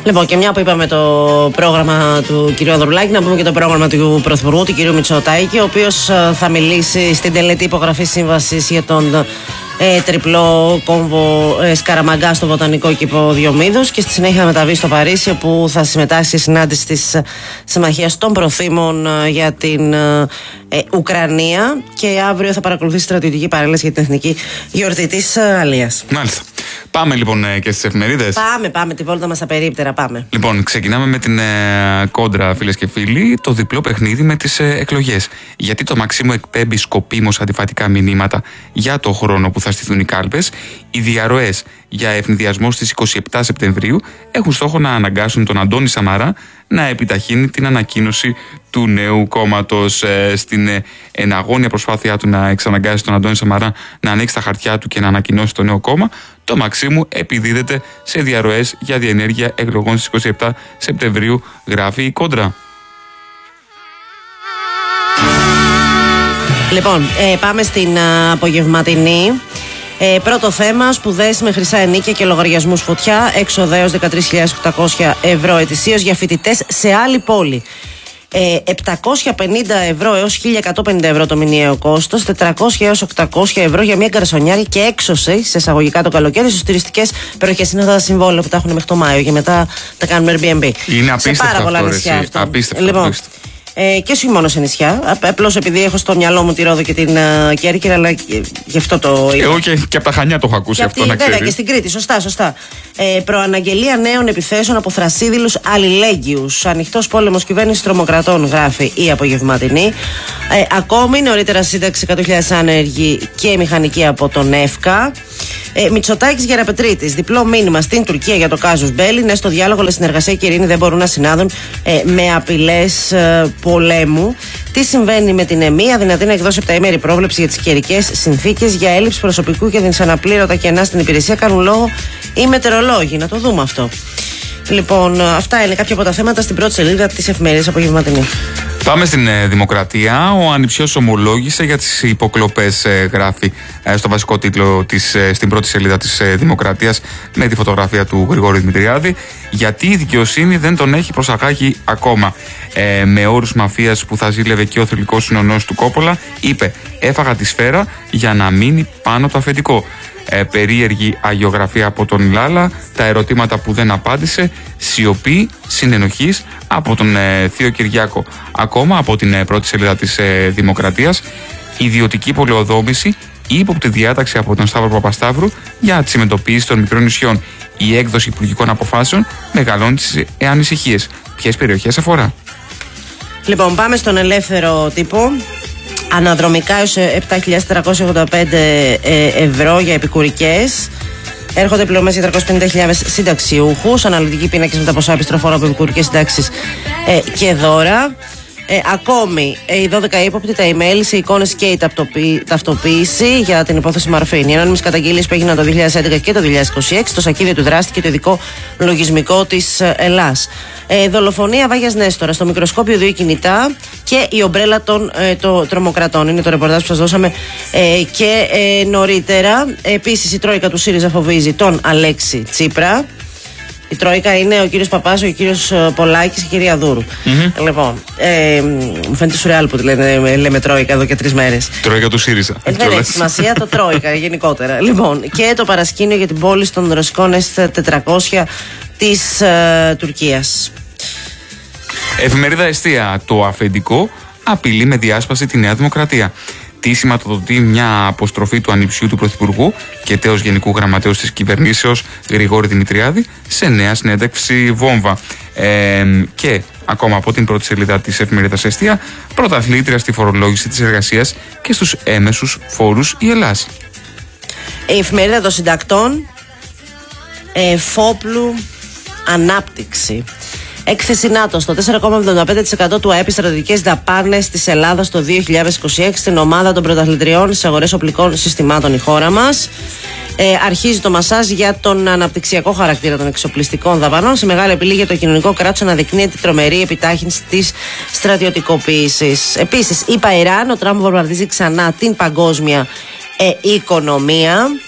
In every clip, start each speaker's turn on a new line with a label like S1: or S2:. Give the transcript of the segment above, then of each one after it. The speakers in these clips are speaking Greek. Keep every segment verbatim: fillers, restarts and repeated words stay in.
S1: Λοιπόν, και μια που είπαμε το πρόγραμμα του κ. Ανδρουλάκη, να πούμε και το πρόγραμμα του Πρωθυπουργού, του κ. Μητσοτάκη, ο οποίος θα μιλήσει στην τελετή υπογραφή σύμβασης για τον ε, τριπλό κόμβο ε, Σκαραμαγκά στο Βοτανικό Κήπο Διομήδους, και στη συνέχεια θα μεταβεί στο Παρίσι, όπου θα συμμετάσχει στη συνάντηση της Συμμαχίας των Προθήμων ε, για την ε, ε, Ουκρανία, και αύριο θα παρακολουθήσει στρατιωτική παρέλαση για την εθνική γιορτή της ε, Αλίας.
S2: Μάλιστα. Πάμε λοιπόν ε, και στις εφημερίδες.
S1: Πάμε, πάμε, τη βόλτα μας απερίπτερα, πάμε.
S2: Λοιπόν, ξεκινάμε με την ε, κόντρα, φίλες και φίλοι, το διπλό παιχνίδι με τις ε, εκλογές. Γιατί το Μαξίμου εκπέμπει σκοπίμως αντιφατικά μηνύματα για το χρόνο που θα στηθούν οι κάλπες. Οι διαρροές για ευνηδιασμό στις είκοσι επτά Σεπτεμβρίου έχουν στόχο να αναγκάσουν τον Αντώνη Σαμαρά να επιταχύνει την ανακοίνωση του νέου κόμματος. Ε, στην ε, εναγώνια προσπάθειά του να εξαναγκάσει τον Αντώνη Σαμαρά να ανοίξει τα χαρτιά του και να ανακοινώσει το νέο κόμμα, το Μαξίμου επιδίδεται σε διαρροές για διενέργεια εκλογών στις είκοσι επτά Σεπτεμβρίου, γράφει η Κόντρα.
S1: Λοιπόν, ε, πάμε στην α, απογευματινή. Ε, πρώτο θέμα, σπουδές με χρυσά ενίκια και λογαριασμούς φωτιά, έξοδο έως δεκατρείς χιλιάδες οκτακόσια ευρώ ετησίως για φοιτητές σε άλλη πόλη. Ε, επτακόσια πενήντα ευρώ έως χίλια εκατόν πενήντα ευρώ το μηνιαίο κόστος, τετρακόσια έως οκτακόσια ευρώ για μια γκαρσονιάρη και έξωση σε εισαγωγικά το καλοκαίρι στις τουριστικές περιοχές. Είναι αυτά τα συμβόλαια που τα έχουν μέχρι το Μάιο και μετά τα κάνουμε Airbnb.
S2: Είναι απίστευτο
S1: πάρα πολλά
S2: αυτό,
S1: νησιά αυτό.
S2: Απίστευτο,
S1: λοιπόν,
S2: απίστευτο.
S1: Ε, και όχι μόνο σε νησιά. Απλώς επειδή έχω στο μυαλό μου τη Ρόδο και την uh, Κέρκυρα, αλλά γι' αυτό το είπα.
S2: Εγώ και, και από τα Χανιά το έχω ακούσει
S1: και
S2: αυτό,
S1: αυτή,
S2: να ξέρεις.
S1: Βέβαια, και στην Κρήτη, σωστά, σωστά. Ε, προαναγγελία νέων επιθέσεων από θρασίδηλους αλληλέγγυους. Ανοιχτός πόλεμος κυβέρνηση τρομοκρατών, γράφει η απογευματινή. Ε, ακόμη νωρίτερα σύνταξη εκατό χιλιάδες άνεργοι και μηχανικοί από τον ΕΦΚΑ. Ε, Μητσοτάκης Γεραπετρίτης. Διπλό μήνυμα στην Τουρκία για το κάζους Μπέλη. Ναι, στο διάλογο, αλλά συνεργασία και ειρήνη δεν μπορούν να συνάδουν ε, με απειλές ε, πολέμου. Τι συμβαίνει με την ΕΜΗ? Αδυνατή να εκδώσει επταήμερη πρόβλεψη για τις καιρικές συνθήκες. Για έλλειψη προσωπικού και δυσαναπλήρωτα κενά στην υπηρεσία κάνουν λόγο οι μετεωρολόγοι. Να το δούμε αυτό. Λοιπόν, αυτά είναι κάποια από τα θέματα στην πρώτη σελίδα της εφημερίδας απογευματινή.
S2: Πάμε στην ε, Δημοκρατία. Ο ανιψιός ομολόγησε για τις υποκλοπές, ε, γράφει ε, στο βασικό τίτλο της, ε, στην πρώτη σελίδα της ε, Δημοκρατίας, με τη φωτογραφία του Γρηγόρη Δημητριάδη. Γιατί η δικαιοσύνη δεν τον έχει προσαγάγει ακόμα. Ε, με όρους μαφίας που θα ζήλευε και ο θρυλικός συνονός του Κόπολα, είπε: έφαγα τη σφαίρα για να μείνει πάνω το αφεντικό. Ε, περίεργη αγιογραφία από τον Λάλα, τα ερωτήματα που δεν απάντησε, σιωπή συνενοχής από τον ε, Θείο Κυριάκο. Ακόμα από την ε, πρώτη σελίδα της ε, Δημοκρατίας, ιδιωτική πολεοδόμηση, ύποπτη διάταξη από τον Σταύρο Παπασταύρου για τη συμμετοποίηση των μικρών νησιών. Η έκδοση υπουργικών αποφάσεων μεγαλώνει τις ε, ανησυχίες. Ποιες περιοχές αφορά?
S1: Λοιπόν, πάμε στον ελεύθερο τύπο. Αναδρομικά έως επτά χιλιάδες τετρακόσια ογδόντα πέντε ευρώ για επικουρικές. Έρχονται πληρωμές για τριακόσιες πενήντα χιλιάδες συνταξιούχους. Αναλυτικοί πίνακες με τα ποσά επιστροφών από επικουρικές συντάξεις ε, και δώρα. Ε, ακόμη, ε, οι δώδεκα ύποπτοι, τα email σε εικόνες και η ταυτοποίηση για την υπόθεση Μαρφίνη. Οι ανώνυμες καταγγελίες που έγιναν το δύο χιλιάδες έντεκα και το δύο χιλιάδες είκοσι έξι, το σακίδιο του δράστη και το ειδικό λογισμικό της Ελλάς. Ε, δολοφονία Βάγιας Νέστορα, στο μικροσκόπιο δύο κινητά και η ομπρέλα των ε, το, τρομοκρατών. Είναι το ρεπορτάζ που σας δώσαμε ε, και ε, νωρίτερα. Επίσης, η Τρόικα του ΣΥΡΙΖΑ φοβίζει τον Αλέξη Τσίπρα. Η Τρόικα είναι ο κύριος Παπάς, ο κύριος Πολάκης και η κυρία Δούρου. Mm-hmm. Λοιπόν, ε, μου φαίνεται σουρεάλ που τη λένε, λέμε Τρόικα εδώ και τρεις μέρες.
S2: Τρόικα του ΣΥΡΙΖΑ.
S1: Ε, δεν έχει σημασία, το Τρόικα γενικότερα. Λοιπόν, και το παρασκήνιο για την πώληση των ρωσικών ες τετρακόσια της ε, Τουρκίας.
S2: Εφημερίδα Εστία. Το αφεντικό απειλεί με διάσπαση τη Νέα Δημοκρατία. Τι σηματοδοτεί μια αποστροφή του ανιψιού του Πρωθυπουργού και τέος Γενικού Γραμματέως της Κυβερνήσεως Γρηγόρη Δημητριάδη σε νέα συνέντευξη βόμβα. Ε, και ακόμα από την πρώτη σελίδα της εφημερίδας Εστία, πρωταθλήτρια στη φορολόγηση της εργασίας και στους έμεσους φόρους η Ελλάς.
S1: Η εφημερίδα των συντακτών, ε, Φόπλου, ανάπτυξη. Έκθεση ΝΑΤΟ στο τέσσερα κόμμα εβδομήντα πέντε τοις εκατό του ΑΕΠ στρατιωτικές δαπάνες της Ελλάδας το δύο χιλιάδες είκοσι έξι, στην ομάδα των πρωταθλητριών στις αγορές οπλικών συστημάτων η χώρα μας. Ε, αρχίζει το μασάζ για τον αναπτυξιακό χαρακτήρα των εξοπλιστικών δαπανών. Σε μεγάλη απειλή για το κοινωνικό κράτος αναδεικνύεται τρομερή επιτάχυνση της στρατιωτικοποίησης. Επίσης, είπα Ιράν, ο Τραμπ βομβαρδίζει ξανά την παγκόσμια ε, οικονομία.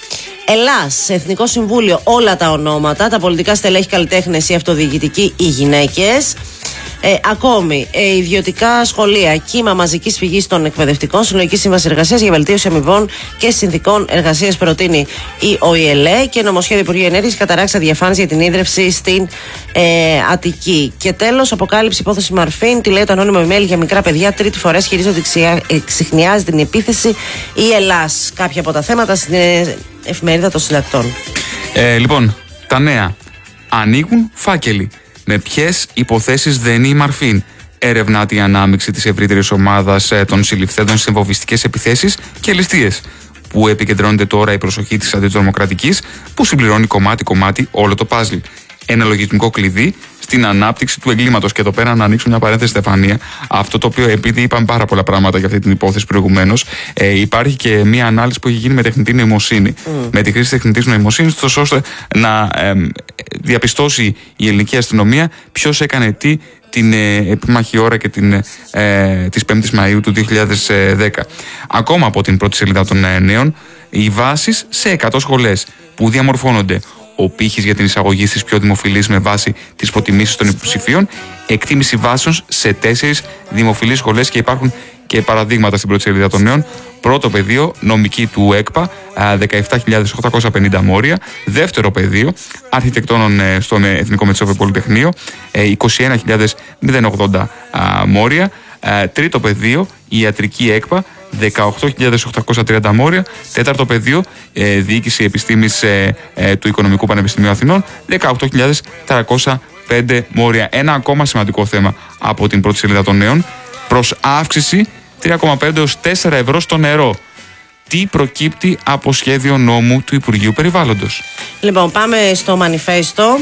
S1: Ελλάς, σε Εθνικό Συμβούλιο όλα τα ονόματα, τα πολιτικά στελέχη, καλλιτέχνες, οι αυτοδιοικητικοί, οι γυναίκες. Ε, ακόμη, ε, ιδιωτικά σχολεία, κύμα μαζικής φυγής των εκπαιδευτικών, συλλογική σύμβαση εργασίας για βελτίωση αμοιβών και συνθηκών εργασίας προτείνει η ΟΗΕΛΕ και νομοσχέδιο Υπουργείου Ενέργειας καταρράξει αδιαφάνειας για την ίδρυυση στην ε, Αττική. Και τέλος, αποκάλυψη υπόθεση Μαρφίν, τη λέει το ανώνυμο email για μικρά παιδιά. Τρίτη φορά ισχυρίζεται ότι ξιχνιάζει την επίθεση η Ελλάς. Κάποια από τα θέματα στην ε, εφημερίδα των συντακτών.
S2: Ε, λοιπόν, τα νέα. Ανοίγουν φάκελοι. Με ποιες υποθέσεις δένει η Μαρφίν? Ερευνάται η ανάμειξη της ευρύτερης ομάδας των συλληφθέντων σε εμβοβιστικές επιθέσεις και ληστείες. Που επικεντρώνεται τώρα η προσοχή της αντιτρομοκρατικής, που συμπληρώνει κομμάτι-κομμάτι όλο το πάζλ. Ένα λογισμικό κλειδί στην ανάπτυξη του εγκλήματος. Και εδώ πέρα να ανοίξω μια παρένθεση, Στεφανία. Αυτό το οποίο, επειδή είπαμε πάρα πολλά πράγματα για αυτή την υπόθεση προηγουμένως, ε, υπάρχει και μια ανάλυση που έχει γίνει με τεχνητή νοημοσύνη. Mm. Με τη χρήση τεχνητής νοημοσύνης, τόσο ώστε να ε, διαπιστώσει η ελληνική αστυνομία ποιος έκανε τι την ε, επίμαχη ώρα και την, ε, της πέμπτης Μαΐου του δύο χιλιάδες δέκα. Ακόμα από την πρώτη σελίδα των ε, νέων, οι βάσεις σε εκατό σχολές που διαμορφώνονται. Ο πύχης για την εισαγωγή στις πιο δημοφιλείς με βάση τις προτιμήσεις των υποψηφίων, εκτίμηση βάσεων σε τέσσερις δημοφιλείς σχολές και υπάρχουν και παραδείγματα στην πρώτη σελίδα των νέων. Πρώτο πεδίο, νομική του ΕΚΠΑ, δεκαεπτά χιλιάδες οκτακόσια πενήντα μόρια. Δεύτερο πεδίο, αρχιτεκτόνων στον Εθνικό Μετσόβιο Πολυτεχνείο, είκοσι ένα χιλιάδες ογδόντα μόρια. Τρίτο πεδίο, ιατρική ΕΚΠΑ, δεκαοκτώ χιλιάδες οκτακόσια τριάντα μόρια. Τέταρτο πεδίο, ε, διοίκηση επιστήμης ε, ε, του Οικονομικού Πανεπιστημίου Αθηνών, δεκαοκτώ χιλιάδες τριακόσια πέντε μόρια. Ένα ακόμα σημαντικό θέμα από την πρώτη σελίδα των νέων, προς αύξηση τρία κόμμα πέντε έως τέσσερα ευρώ στο νερό. Τι προκύπτει από σχέδιο νόμου του Υπουργείου Περιβάλλοντος?
S1: Λοιπόν, πάμε στο μανιφέστο.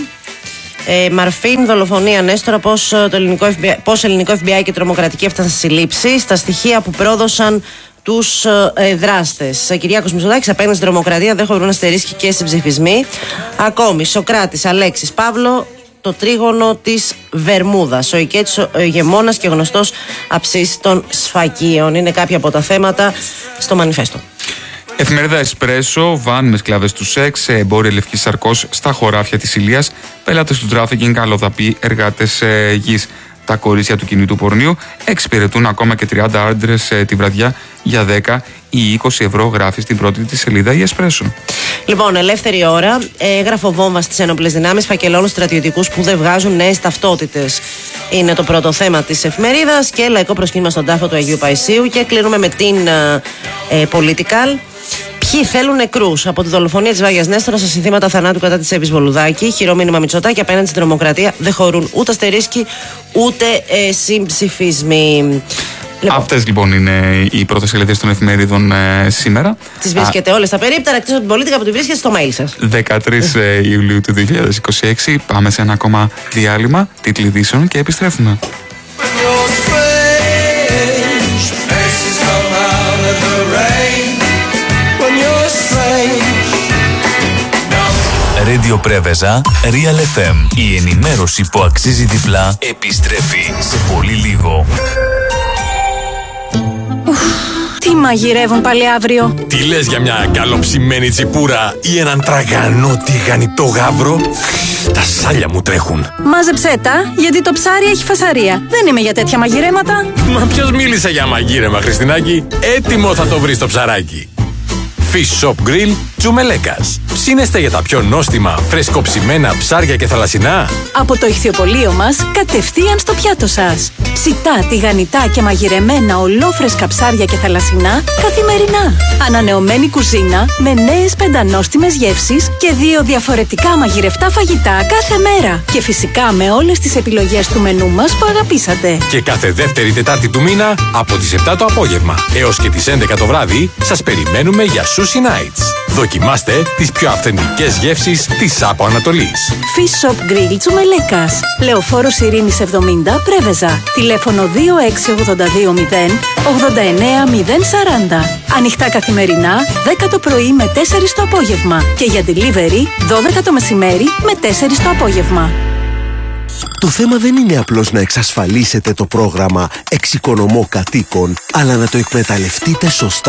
S1: Ε, Μαρφίν, δολοφονία Νέστορα, πώς το ελληνικό εφ μπι άι, πώς ελληνικό εφ μπι άι και τρομοκρατική έφτασαν στη σύλληψη, στα στοιχεία που πρόδωσαν τους ε, δράστες. Κυριάκος Μητσοτάκης, απέναντι στην τρομοκρατία δεν χωρούν αστερίσκοι και συμψηφισμοί. Ακόμη, Σοκράτης, Αλέξης, Παύλο, το τρίγωνο της Βερμούδας. Ο ηκέτης ο ηγεμόνας και γνωστός αψής των σφακίων. Είναι κάποια από τα θέματα στο μανιφέστο.
S2: Εφημερίδα Εσπρέσο, βαν με σκλάβες του σεξ, εμπόρια λευκής σαρκός στα χωράφια της Ηλίας, πελάτες του τράφικινγκ, αλλοδαποί, εργάτες ε, γης. Τα κορίτσια του κινητού πορνείου εξυπηρετούν ακόμα και τριάντα άντρες ε, τη βραδιά για δέκα ή είκοσι ευρώ, γράφει στην πρώτη της σελίδα η Εσπρέσο. Λοιπόν, ελεύθερη ώρα, ε, γραφοβόμβα στις ενόπλες δυνάμεις, φακελώνουν στρατιωτικούς που δεν βγάζουν νέες ταυτότητες. Είναι το πρώτο θέμα της εφημερίδας και λαϊκό προσκύνημα στον τάφο του Αγίου Παϊσίου. Και κλείνουμε με την ε, ε, Political. Ποιοι θέλουν νεκρούς? Από τη δολοφονία της Βάγιας Νέστορα στα συνθήματα θανάτου κατά της Εύης Βολουδάκη. Χειρό μήνυμα Μητσοτάκη, απέναντι στην τρομοκρατία δεν χωρούν ούτε αστερίσκοι ούτε ε, συμψηφισμοί. Λοιπόν. Αυτές λοιπόν είναι οι πρώτες σελίδες των εφημερίδων ε, σήμερα. Τις βρίσκετε όλες στα περίπτερα, εκτός από την Πολίτικα που τη βρίσκετε στο mail σας. δεκατρείς Ιουλίου του δύο χιλιάδες είκοσι έξι. Πάμε σε ένα ακόμα διάλειμμα τίτλοι ειδήσεων και επιστρέφουμε.
S3: Radio Πρέβεζα, Real εφ εμ. Η ενημέρωση που αξίζει διπλά επιστρέφει σε πολύ λίγο.
S4: Τι μαγειρεύουν πάλι αύριο?
S5: Τι λες για μια καλοψημένη τσιπούρα ή έναν τραγανό τηγανιτό γάβρο? Τα σάλια μου τρέχουν.
S4: Μάζεψέ τα, γιατί το ψάρι έχει φασαρία. Δεν είμαι για τέτοια μαγειρέματα.
S5: Μα ποιος μίλησε για μαγείρεμα, Χριστινάκη? Έτοιμο θα το βρεις το ψαράκι. Fish Shop Grill Τζουμελέκας. Ψήνεστε για τα πιο νόστιμα, φρεσκοψημένα ψάρια και θαλασσινά?
S4: Από το ηχθιοπωλείο μας, κατευθείαν στο πιάτο σας. Ψητά, τηγανιτά και μαγειρεμένα ολόφρεσκα ψάρια και θαλασσινά καθημερινά. Ανανεωμένη κουζίνα με νέες πεντανόστιμες γεύσεις και δύο διαφορετικά μαγειρευτά φαγητά κάθε μέρα. Και φυσικά με όλες τις επιλογές του μενού μας που αγαπήσατε.
S5: Και κάθε δεύτερη Τετάρτη του μήνα από τις επτά το απόγευμα έως και τις έντεκα το βράδυ σας περιμένουμε για Sushi Nights. Δοκιμάστε τις πιο αυθεντικές γεύσεις της Άπο Ανατολής.
S4: Fish Shop Grill Τσουμελέκας. Λεωφόρος Ειρήνης εβδομήντα, Πρέβεζα. Τηλέφωνο δύο έξι οκτώ δύο μηδέν ογδόντα εννέα μηδέν σαράντα. Ανοιχτά καθημερινά, δέκα το πρωί με τέσσερις το απόγευμα. Και για delivery, δώδεκα το μεσημέρι με τέσσερις το απόγευμα.
S6: Το θέμα δεν είναι απλώς να εξασφαλίσετε το πρόγραμμα Εξοικονομώ Κατοίκων, αλλά να το εκμεταλλευτείτε σωστά.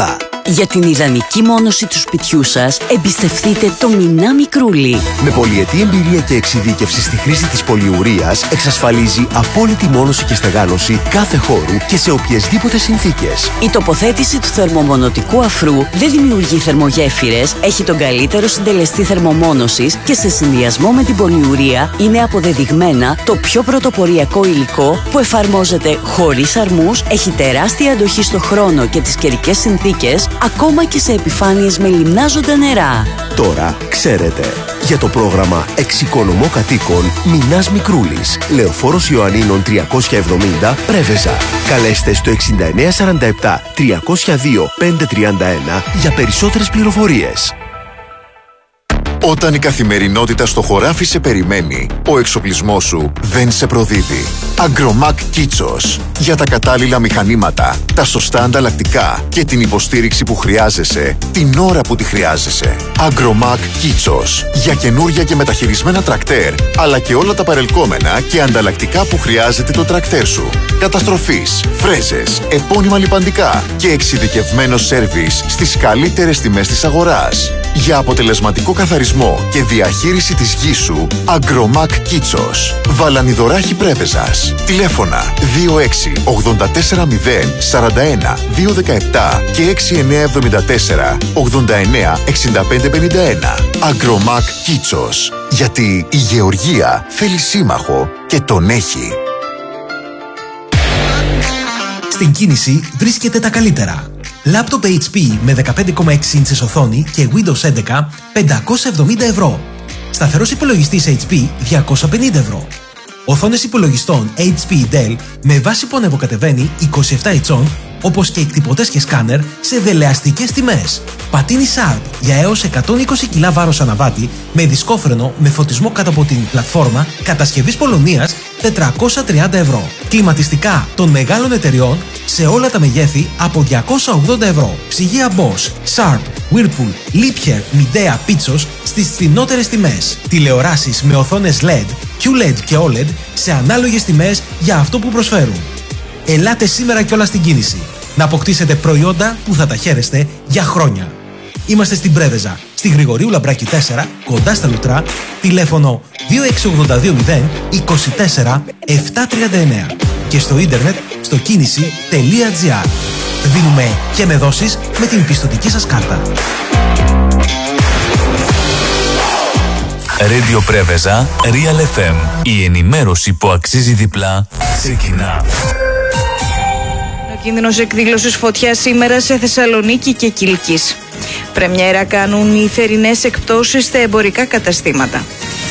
S7: Για την ιδανική μόνωση του σπιτιού σας, εμπιστευτείτε το Μινά Μικρούλι.
S6: Με πολυετή εμπειρία και εξειδίκευση στη χρήση της πολυουρίας, εξασφαλίζει απόλυτη μόνωση και στεγάνωση κάθε χώρου και σε οποιασδήποτε συνθήκες.
S7: Η τοποθέτηση του θερμομονωτικού αφρού δεν δημιουργεί θερμογέφυρες, έχει τον καλύτερο συντελεστή θερμομόνωσης και σε συνδυασμό με την πολυουρία είναι αποδεδειγμένα το πιο πρωτοποριακό υλικό που εφαρμόζεται χωρίς αρμούς, έχει τεράστια αντοχή στο χρόνο και τις καιρικές συνθήκες, ακόμα και σε επιφάνειες με λιμνάζοντα νερά.
S6: Τώρα ξέρετε. Για το πρόγραμμα Εξοικονομώ Κατοίκων Μινάς Μικρούλης, Λεωφόρος Ιωαννίνων τριακόσια εβδομήντα, Πρέβεζα. Καλέστε στο εξήντα εννέα σαράντα επτά τριακόσια δύο πεντακόσια τριάντα ένα για περισσότερες πληροφορίες.
S8: Όταν η καθημερινότητα στο χωράφι σε περιμένει, ο εξοπλισμός σου δεν σε προδίδει. Agromac Kitsos. Για τα κατάλληλα μηχανήματα, τα σωστά ανταλλακτικά και την υποστήριξη που χρειάζεσαι, την ώρα που τη χρειάζεσαι. Agromac Kitsos. Για καινούρια και μεταχειρισμένα τρακτέρ, αλλά και όλα τα παρελκόμενα και ανταλλακτικά που χρειάζεται το τρακτέρ σου. Καταστροφής, φρέζες, επώνυμα λιπαντικά και εξειδικευμένο σέρβις στις καλύτερες τιμές της αγοράς. Για αποτελεσματικό καθαρισμό και διαχείριση της γης σου, Agromac Kitsos. Βαλανιδωράχη Πρέβεζας. Τηλέφωνα δύο έξι ογδόντα τέσσερα μηδέν σαράντα ένα διακόσια δεκαεπτά και έξι εννέα εβδομήντα τέσσερα ογδόντα εννέα εξήντα πέντε πενήντα ένα. Agromac Kitsos. Γιατί η γεωργία θέλει σύμμαχο και τον έχει.
S9: Στην κίνηση βρίσκεται τα καλύτερα. Λάπτοπ έιτς πι με δεκαπέντε κόμμα έξι ίντσες οθόνη και Windows έντεκα πεντακόσια εβδομήντα ευρώ. Σταθερός υπολογιστής έιτς πι διακόσια πενήντα ευρώ. Οθόνες υπολογιστών έιτς πι Dell με βάση που ανεβοκατεβαίνει είκοσι επτά ιντσών, όπως και εκτυπωτές και σκάνερ σε δελεαστικές τιμές. Πατίνι Sharp για έως εκατόν είκοσι κιλά βάρος αναβάτη με δισκόφρενο με φωτισμό κάτω από την πλατφόρμα, κατασκευής Πολωνίας τετρακόσια τριάντα ευρώ. Κλιματιστικά των μεγάλων εταιριών σε όλα τα μεγέθη από διακόσια ογδόντα ευρώ. Ψυγεία Bosch, Sharp, Whirlpool, Liebherr, Midea, Pitsos στις φθηνότερες τιμές. Τηλεοράσεις με οθόνες ελ ι ντι, κιου ελ ι ντι και ο ελ ι ντι σε ανάλογες τιμές για αυτό που προσφέρουν. Ελάτε σήμερα κιόλας στην κίνηση να αποκτήσετε προϊόντα που θα τα χαίρεστε για χρόνια. Είμαστε στην Πρέβεζα, στη Γρηγορίου Λαμπράκη τέσσερα, κοντά στα Λουτρά, τηλέφωνο δύο έξι ογδόντα δύο μηδέν είκοσι τέσσερα επτακόσια τριάντα εννέα και στο ίντερνετ στο κίνηση τελεία τζι άρ. Δίνουμε και με δόσεις με την πιστωτική σας κάρτα.
S3: Radio Πρέβεζα, Real εφ εμ. Η ενημέρωση που αξίζει διπλά ξεκινά.
S10: Ο κίνδυνος εκδήλωσης φωτιάς σήμερα σε Θεσσαλονίκη και Κιλκής. Πρεμιέρα κάνουν οι θερινές εκπτώσεις στα εμπορικά καταστήματα.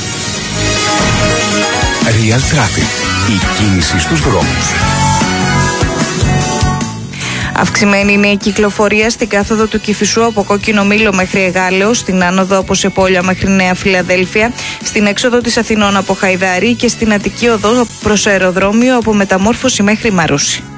S6: Real Traffic. Η κίνηση στους δρόμους.
S10: Αυξημένη είναι η κυκλοφορία στην κάθοδο του Κηφισού από Κόκκινο Μήλο μέχρι Εγάλεο, στην άνοδο από Σεπόλια μέχρι Νέα Φιλαδέλφια, στην έξοδο της Αθηνών από Χαϊδάρη και στην Αττική Οδό προς αεροδρόμιο από Μεταμόρφωση μέχρι Μαρούσι.